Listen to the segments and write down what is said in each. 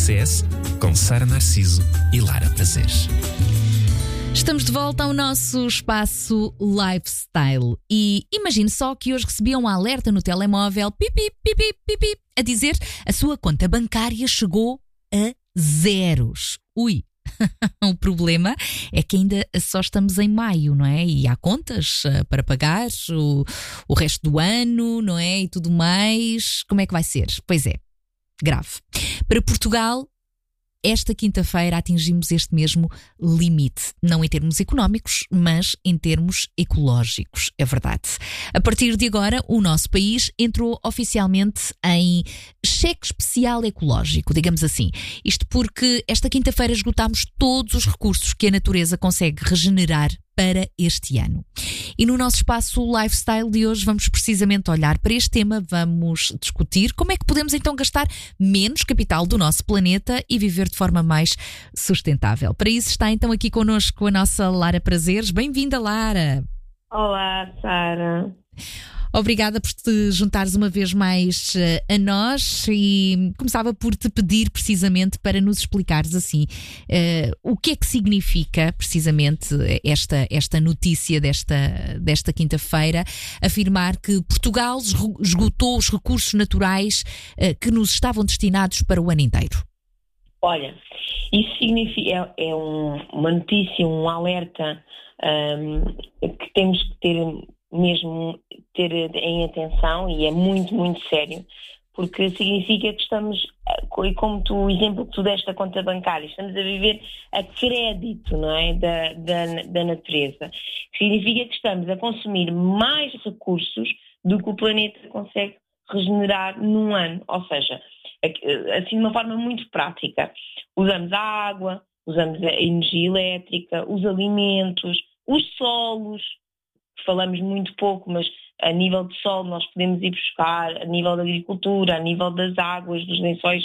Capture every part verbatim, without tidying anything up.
C S com Sara Narciso e Lara Prazeres. Estamos de volta ao nosso espaço Lifestyle e imagine só que hoje recebi um alerta no telemóvel pipi, pipi, pipi, a dizer a sua conta bancária chegou a zeros. Ui! O problema é que ainda só estamos em maio, não é? E há contas uh, para pagar o, o resto do ano, não é? E tudo mais. Como é que vai ser? Pois é, grave. Para Portugal, esta quinta-feira atingimos este mesmo limite, não em termos económicos, mas em termos ecológicos, é verdade. A partir de agora, o nosso país entrou oficialmente em cheque especial ecológico, digamos assim. Isto porque esta quinta-feira esgotámos todos os recursos que a natureza consegue regenerar para este ano. E no nosso espaço Lifestyle de hoje vamos precisamente olhar para este tema, vamos discutir como é que podemos então gastar menos capital do nosso planeta e viver de forma mais sustentável. Para isso está então aqui connosco a nossa Lara Prazeres. Bem-vinda, Lara! Olá, Sara! Obrigada por te juntares uma vez mais uh, a nós e começava por te pedir precisamente para nos explicares assim uh, o que é que significa precisamente esta, esta notícia desta, desta quinta-feira, afirmar que Portugal esgotou os recursos naturais uh, que nos estavam destinados para o ano inteiro. Olha, isso significa, é, é um, uma notícia, um alerta um, que temos que ter mesmo ter em atenção e é muito, muito sério, porque significa que estamos, e como tu, o exemplo que tu deste da conta bancária, estamos a viver a crédito, não é, da, da, da natureza. Significa que estamos a consumir mais recursos do que o planeta consegue regenerar num ano, ou seja, assim de uma forma muito prática. Usamos a água, usamos a energia elétrica, os alimentos, os solos, falamos muito pouco, mas a nível de solo nós podemos ir buscar, a nível da agricultura, a nível das águas, dos lençóis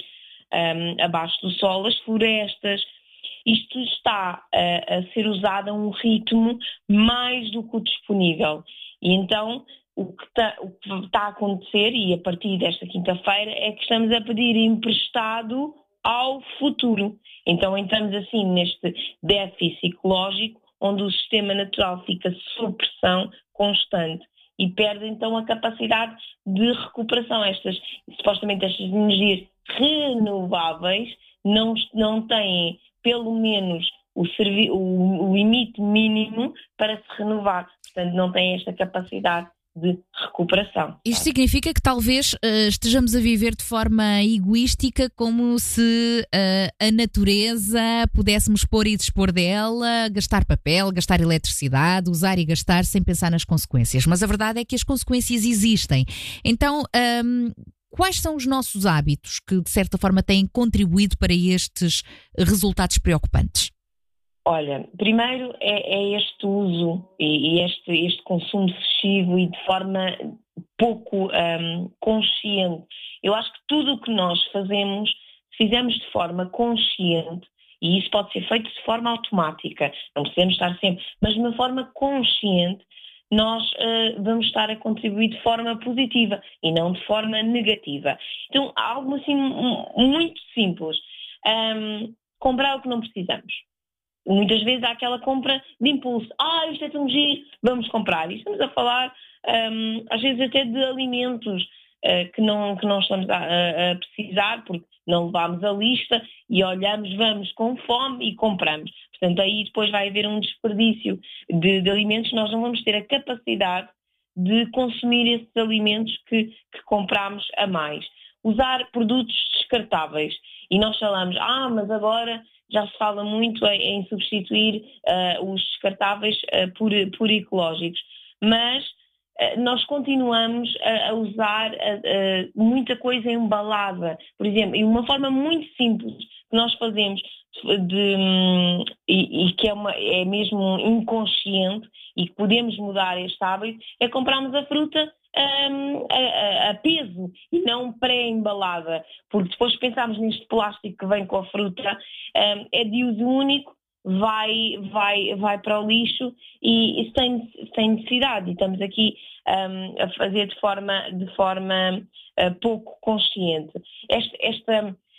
um, abaixo do solo, as florestas. Isto está a, a ser usado a um ritmo mais do que o disponível. E então o que está tá a acontecer, e a partir desta quinta-feira, é que estamos a pedir emprestado ao futuro. Então entramos assim neste déficit ecológico, onde o sistema natural fica sob pressão constante e perde então a capacidade de recuperação. Estas, supostamente estas energias renováveis não, não têm pelo menos o, servi- o, o limite mínimo para se renovar, portanto não têm esta capacidade de recuperação. Isto significa que talvez uh, estejamos a viver de forma egoística, como se uh, a natureza pudéssemos pôr e dispor dela, gastar papel, gastar eletricidade, usar e gastar sem pensar nas consequências. Mas a verdade é que as consequências existem. Então, um, quais são os nossos hábitos que de certa forma têm contribuído para estes resultados preocupantes? Olha, primeiro é, é este uso e, e este, este consumo excessivo e de forma pouco um, consciente. Eu acho que tudo o que nós fazemos, se fizermos de forma consciente, e isso pode ser feito de forma automática, não precisamos estar sempre, mas de uma forma consciente, nós uh, vamos estar a contribuir de forma positiva e não de forma negativa. Então, há algo assim muito simples. Um, comprar o que não precisamos. Muitas vezes há aquela compra de impulso. Ah, isto é tão giro, vamos comprar. E estamos a falar, um, às vezes até de alimentos uh, que, não, que não estamos a, a, a precisar, porque não levámos a lista e olhamos, vamos com fome e compramos. Portanto, aí depois vai haver um desperdício de, de alimentos, nós não vamos ter a capacidade de consumir esses alimentos que, que compramos a mais. Usar produtos descartáveis. E nós falamos, ah, mas agora já se fala muito em, em substituir uh, os descartáveis uh, por, por ecológicos. Mas uh, nós continuamos a, a usar uh, uh, muita coisa embalada. Por exemplo, e uma forma muito simples que nós fazemos de, um, e, e que é, uma, é mesmo inconsciente e que podemos mudar este hábito, é comprarmos a fruta Um, a, a peso e não pré-embalada, porque depois pensamos neste plástico que vem com a fruta, um, é de uso único, vai, vai, vai para o lixo e, e sem, sem necessidade. E estamos aqui um, a fazer de forma, de forma uh, pouco consciente. Esta, esta,